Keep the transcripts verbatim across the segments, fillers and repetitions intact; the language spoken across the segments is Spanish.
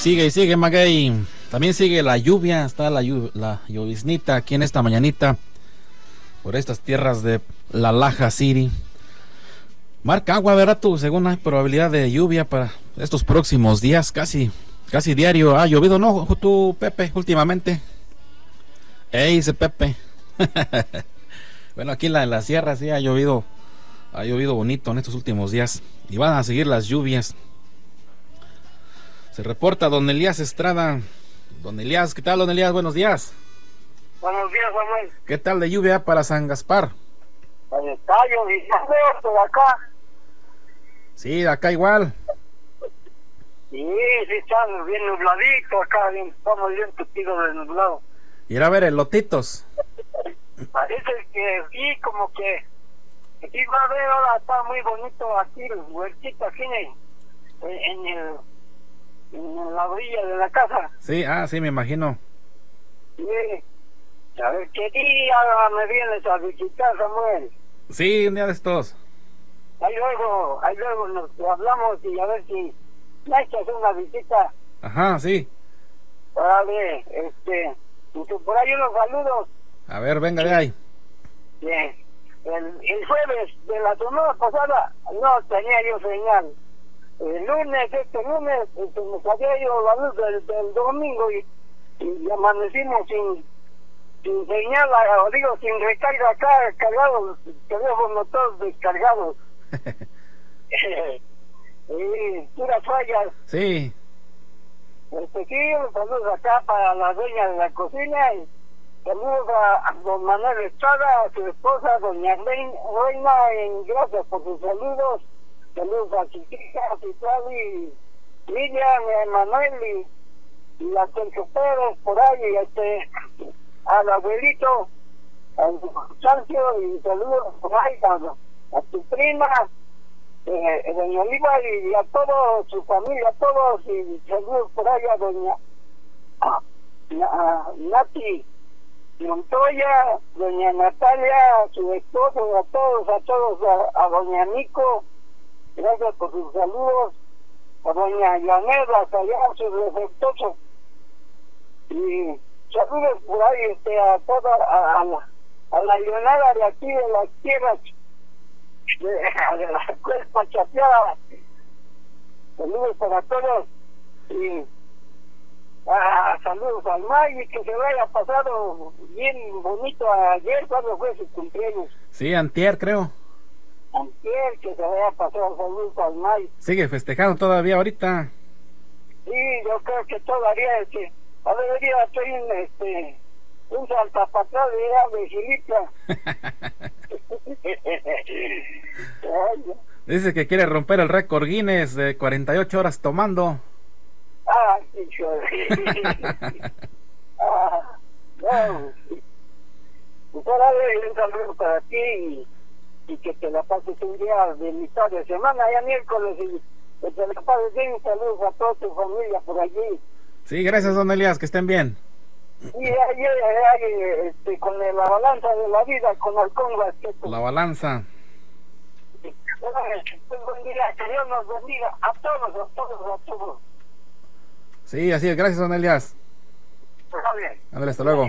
sigue y sigue, Maguey. También sigue la lluvia, está la, lluv la lloviznita aquí en esta mañanita por estas tierras de La Laja City. Marca agua, ¿verdad tú? Según hay probabilidad de lluvia para estos próximos días, casi, casi diario. ¿Ha llovido, no, tú, Pepe, últimamente? Ey, ese Pepe. Bueno, aquí en la, en la sierra sí ha llovido, ha llovido bonito en estos últimos días y van a seguir las lluvias. Se reporta don Elías Estrada. Don Elías, ¿qué tal, don Elías? Buenos días. Buenos días, Samuel. ¿Qué tal de lluvia para San Gaspar? Ahí está lloviznando por acá. Sí, de acá igual. Sí, sí, está bien nubladito acá, bien, estamos bien tupidos de nublado. Ir a ver elotitos. Parece que sí, como que aquí va a ver, ahora está muy bonito aquí, el huertito aquí en, en, el, en la orilla de la casa. Sí, ah, sí, me imagino. Sí, a ver qué día me vienes a visitar, Samuel. Sí, un día de estos. Ahí luego, ahí luego nos hablamos y a ver si me echas una visita. Ajá, sí. Para ver, este, por ahí unos saludos. A ver, venga de ahí. Bien. El, el jueves de la semana pasada no tenía yo señal. El lunes, este lunes, este, me salió yo la luz del, del domingo y, y amanecimos sin, sin señal, o digo, sin recarga acá, cargados, teléfonos todos descargados. Y puras fallas. Sí. Este, sí, saludos acá para la dueña de la cocina y saludos a, a don Manuel Estrada, a su esposa, doña Reina, en gracias por sus saludos. Saludos a Chiquita, a Citlali, Miriam, a Manuel y, y a Sergio Pérez por ahí, y este, al abuelito, al Sancho, y saludos por ahí a, a tu prima, eh, doña Oliva, y, y a toda su familia, a todos, y saludos por ahí a doña a, a Nati Montoya, doña Natalia, a su esposo, a todos, a todos, a, a doña Nico, gracias por sus saludos, a doña Yanela, allá a sus defectuosos, y saludos por ahí este, a toda, a, a, la, a la Leonada de aquí de las tierras, de, de la cuesta chapeada, saludos para todos, y Ah, saludos al Magui, que se lo haya pasado bien bonito ayer cuando fue su cumpleaños. Sí, antier, creo. Antier, que se lo haya pasado, saludos al Magui. Sigue festejando todavía ahorita. Sí, yo creo que todavía, este, a ver, día estoy en, este, un saltapatrás de de Gilita. Dice que quiere romper el récord Guinness de cuarenta y ocho horas tomando. Ah, hijo de... ah, no. Pues ahora un saludo para ti y, y que te la pases un día de mitad de semana, ya miércoles, y que te la pases bien. Saludos a toda tu familia por allí. Sí, gracias, don Elías, que estén bien. Y ahí, ahí, este, con la balanza de la vida, con Halcón Basqueto. La balanza. Buen día, que Dios nos bendiga a todos, a todos, a todos. Sí, así es, gracias, don Elías. Ándale, hasta luego.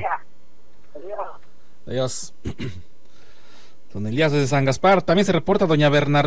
Adiós. Don Elías desde San Gaspar. También se reporta doña Bernardita.